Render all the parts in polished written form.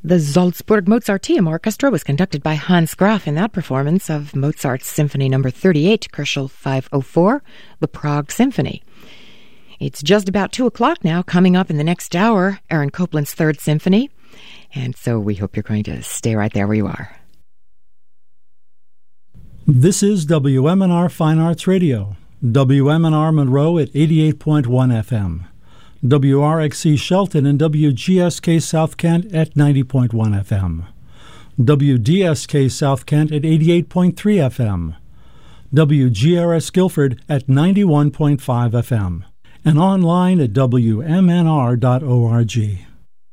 The Salzburg Mozarteum Orchestra was conducted by Hans Graf in that performance of Mozart's Symphony No. 38, Köchel 504, the Prague Symphony. It's just about 2 o'clock now. Coming up in the next hour, Aaron Copland's Third Symphony. And so we hope you're going to stay right there where you are. This is WMNR Fine Arts Radio. WMNR Monroe at 88.1 FM. WRXC Shelton and WGSK South Kent at 90.1 FM. WDSK South Kent at 88.3 FM. WGRS Guilford at 91.5 FM. And online at WMNR.org.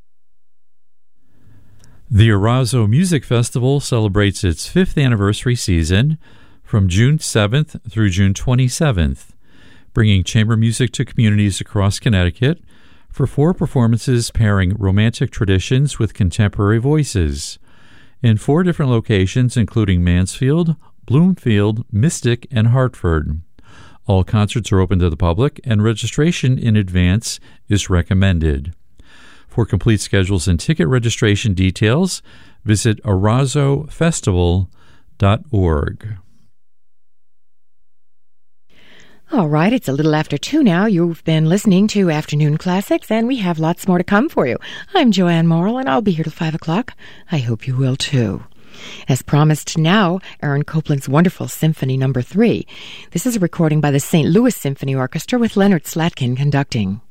The Orazio Music Festival celebrates its 5th anniversary season from June 7th through June 27th. Bringing chamber music to communities across Connecticut for 4 performances pairing romantic traditions with contemporary voices in 4 different locations, including Mansfield, Bloomfield, Mystic, and Hartford. All concerts are open to the public, and registration in advance is recommended. For complete schedules and ticket registration details, visit OrazioFestival.org. All right, it's a little after 2 now. You've been listening to Afternoon Classics, and we have lots more to come for you. I'm Joanne Morrill, and I'll be here till 5 o'clock. I hope you will, too. As promised now, Aaron Copland's wonderful Symphony No. 3. This is a recording by the St. Louis Symphony Orchestra with Leonard Slatkin conducting.